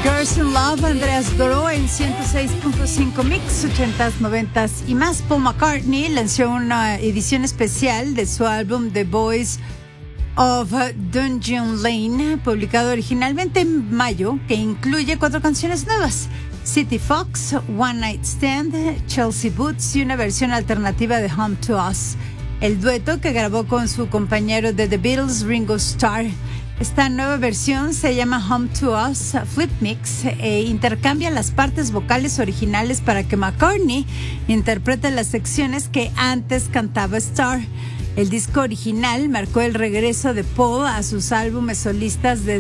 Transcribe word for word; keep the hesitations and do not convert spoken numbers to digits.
Girls in Love, Andreas Doró en ciento seis punto cinco Mix, ochentas, noventas y más. Paul McCartney lanzó una edición especial de su álbum The Boys of Dungeon Lane, publicado originalmente en mayo, que incluye cuatro canciones nuevas: City Fox, One Night Stand, Chelsea Boots y una versión alternativa de Home to Us, el dueto que grabó con su compañero de The Beatles, Ringo Starr. Esta nueva versión se llama Home to Us Flip Mix e intercambia las partes vocales originales para que McCartney interprete las secciones que antes cantaba Starr. El disco original marcó el regreso de Paul a sus álbumes solistas de